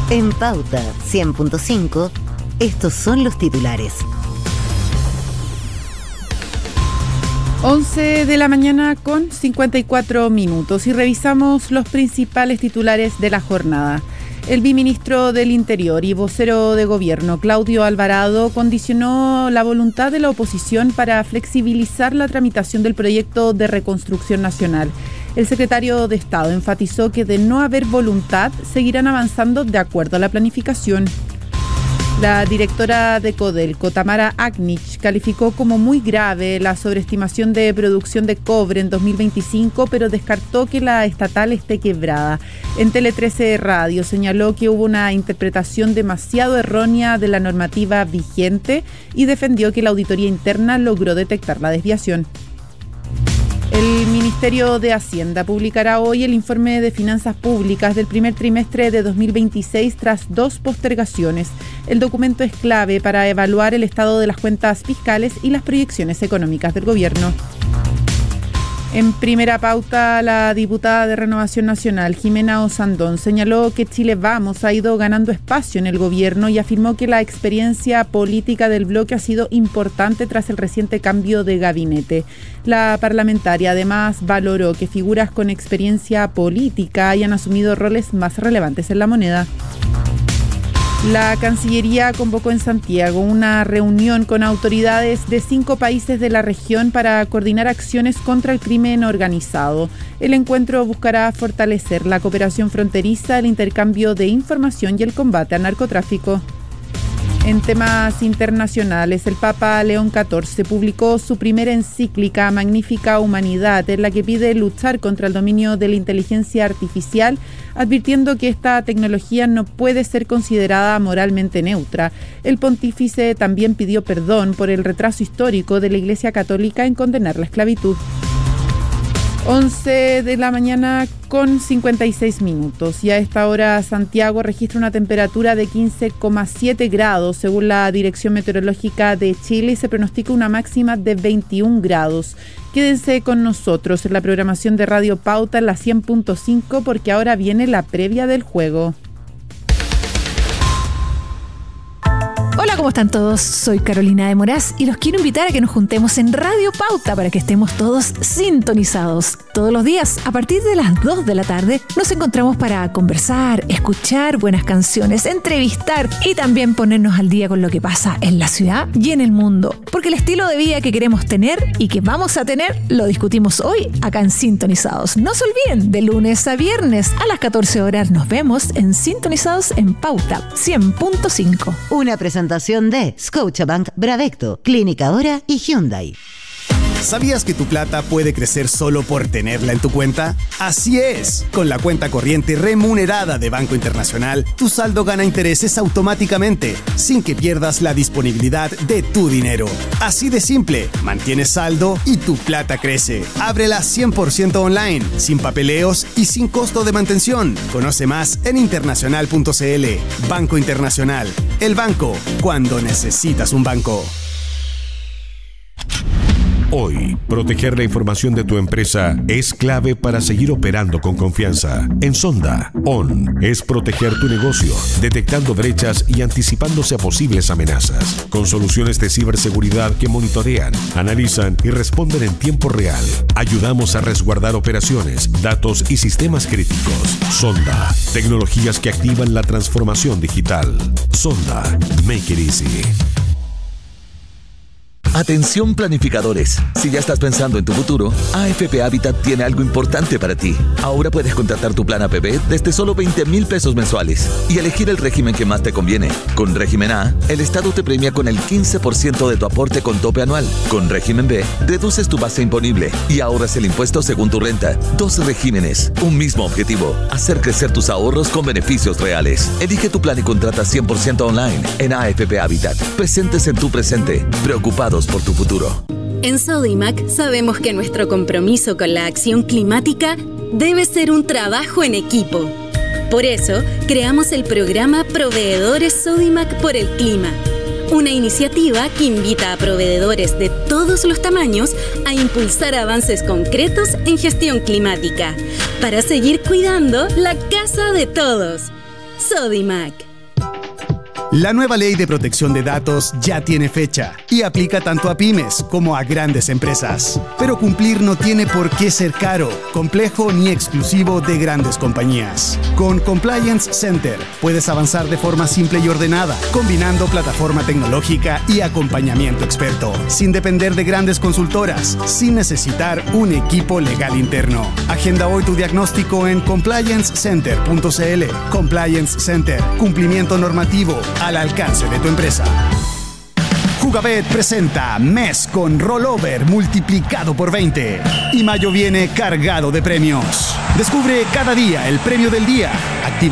En Pauta 100.5, estos son los titulares. 11 de la mañana con 54 minutos y revisamos los principales titulares de la jornada. El viceministro del Interior y vocero de Gobierno, Claudio Alvarado, condicionó la voluntad de la oposición para flexibilizar la tramitación del proyecto de reconstrucción nacional. El secretario de Estado enfatizó que de no haber voluntad, seguirán avanzando de acuerdo a la planificación. La directora de Codelco, Tamara Agnich, calificó como muy grave la sobreestimación de producción de cobre en 2025, pero descartó que la estatal esté quebrada. En Tele 13 Radio señaló que hubo una interpretación demasiado errónea de la normativa vigente y defendió que la auditoría interna logró detectar la desviación. El Ministerio de Hacienda publicará hoy el informe de finanzas públicas del primer trimestre de 2026 tras 2 postergaciones. El documento es clave para evaluar el estado de las cuentas fiscales y las proyecciones económicas del gobierno. En primera pauta, la diputada de Renovación Nacional, Jimena Osandón, señaló que Chile Vamos ha ido ganando espacio en el gobierno y afirmó que la experiencia política del bloque ha sido importante tras el reciente cambio de gabinete. La parlamentaria además valoró que figuras con experiencia política hayan asumido roles más relevantes en la moneda. La Cancillería convocó en Santiago una reunión con autoridades de 5 países de la región para coordinar acciones contra el crimen organizado. El encuentro buscará fortalecer la cooperación fronteriza, el intercambio de información y el combate al narcotráfico. En temas internacionales, el Papa León XIV publicó su primera encíclica Magnifica Humanidad, en la que pide luchar contra el dominio de la inteligencia artificial, advirtiendo que esta tecnología no puede ser considerada moralmente neutra. El pontífice también pidió perdón por el retraso histórico de la Iglesia Católica en condenar la esclavitud. 11 de la mañana con 56 minutos y a esta hora Santiago registra una temperatura de 15,7 grados según la Dirección Meteorológica de Chile y se pronostica una máxima de 21 grados. Quédense con nosotros en la programación de Radio Pauta en la 100.5 porque ahora viene la previa del juego. Hola, ¿cómo están todos? Soy Carolina de Moraz y los quiero invitar a que nos juntemos en Radio Pauta para que estemos todos sintonizados. Todos los días, a partir de las 2 de la tarde, nos encontramos para conversar, escuchar buenas canciones, entrevistar y también ponernos al día con lo que pasa en la ciudad y en el mundo. Porque el estilo de vida que queremos tener y que vamos a tener, lo discutimos hoy acá en Sintonizados. No se olviden, de lunes a viernes a las 14 horas nos vemos en Sintonizados en Pauta 100.5. Una presentación de Scotiabank, Bravecto, Clínica Hora y Hyundai. ¿Sabías que tu plata puede crecer solo por tenerla en tu cuenta? Así es. Con la cuenta corriente remunerada de Banco Internacional, tu saldo gana intereses automáticamente, sin que pierdas la disponibilidad de tu dinero. Así de simple, mantienes saldo y tu plata crece. Ábrela 100% online, sin papeleos y sin costo de mantención. Conoce más en internacional.cl. Banco Internacional, el banco cuando necesitas un banco. Hoy, proteger la información de tu empresa es clave para seguir operando con confianza. En Sonda, ON es proteger tu negocio, detectando brechas y anticipándose a posibles amenazas, con soluciones de ciberseguridad que monitorean, analizan y responden en tiempo real. Ayudamos a resguardar operaciones, datos y sistemas críticos. Sonda, tecnologías que activan la transformación digital. Sonda, make it easy. Atención planificadores, si ya estás pensando en tu futuro, AFP Habitat tiene algo importante para ti. Ahora puedes contratar tu plan APB desde solo 20,000 pesos mensuales y elegir el régimen que más te conviene. Con régimen A, el Estado te premia con el 15% de tu aporte con tope anual. Con régimen B, reduces tu base imponible y ahorras el impuesto según tu renta. 2 regímenes, un mismo objetivo, hacer crecer tus ahorros con beneficios reales. Elige tu plan y contrata 100% online en AFP Habitat. Presentes en tu presente, preocupados por tu futuro. En Sodimac sabemos que nuestro compromiso con la acción climática debe ser un trabajo en equipo. Por eso, creamos el programa Proveedores Sodimac por el Clima, una iniciativa que invita a proveedores de todos los tamaños a impulsar avances concretos en gestión climática, para seguir cuidando la casa de todos. Sodimac. La nueva ley de protección de datos ya tiene fecha y aplica tanto a pymes como a grandes empresas. Pero cumplir no tiene por qué ser caro, complejo ni exclusivo de grandes compañías. Con Compliance Center puedes avanzar de forma simple y ordenada, combinando plataforma tecnológica y acompañamiento experto, sin depender de grandes consultoras, sin necesitar un equipo legal interno. Agenda hoy tu diagnóstico en compliancecenter.cl. Compliance Center, cumplimiento normativo al alcance de tu empresa. Jugabet presenta mes con rollover multiplicado por 20. Y mayo viene cargado de premios. Descubre cada día el premio del día